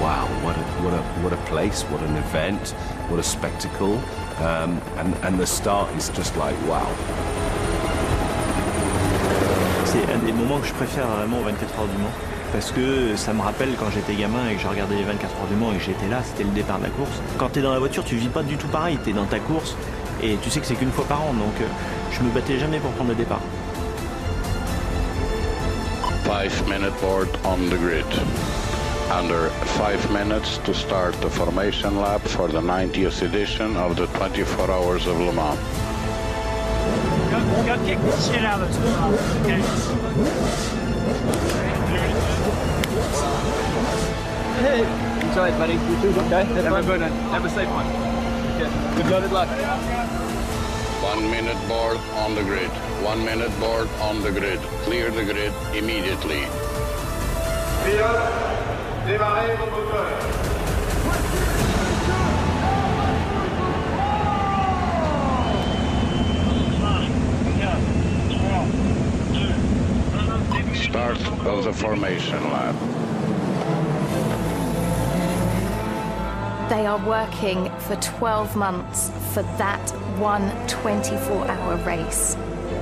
wow, what a place, what an event, what a spectacle, and the start is just like wow. C'est un des moments que je préfère vraiment aux 24 heures du Mans, parce que ça me rappelle quand j'étais gamin et que je regardais les 24 heures du Mans et que j'étais là, c'était le départ de la course. Quand t'es dans la voiture, tu vis pas du tout pareil, t'es dans ta course et tu sais que c'est qu'une fois par an, donc je me battais jamais pour prendre le départ. 5-minute board on the grid. Under 5 minutes to start the formation lap for the 90th edition of the 24 Hours of Le Mans. Go kick the shit out of this. Okay. Hey, enjoy it, buddy. You too, okay? Have a good one. Have a safe one. Okay. Good luck. 1 minute board on the grid. 1 minute board on the grid. Clear the grid immediately. Pilote, démarrez vos moteurs. Start of the formation lap. They are working for 12 months for that one 24-hour race.